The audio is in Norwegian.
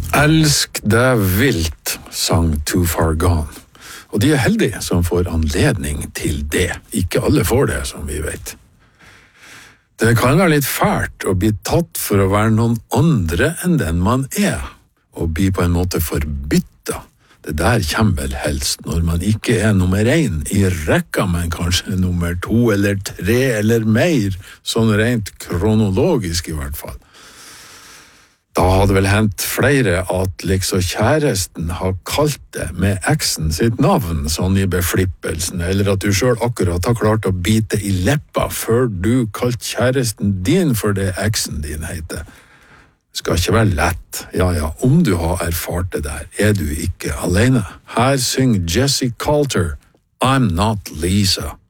Elsk deg vilt, sang Too Far Gone. Og de heldige som får anledning til det. Ikke alle får det, som vi vet. Det kan være litt fælt å bli tatt for å være noen andre enn den man er, og bli på en måte forbytta. Det der kommer vel helst når man ikke er nummer 1 i rekka, men kanskje nummer 2 eller 3 eller mer, sånn rent kronologisk i hvert fall. Da hadde vel hendt flere at liksom kjæresten har kalt det med eksen sitt navn, sånn i beflippelsen, eller at du selv akkurat har klart å bite i leppa før du kalt kjæresten din for det eksen din heter. Det skal ikke være lett. Ja, om du har erfart det der, er du ikke alene. Her synger Jessie Coulter, I'm Not Lisa.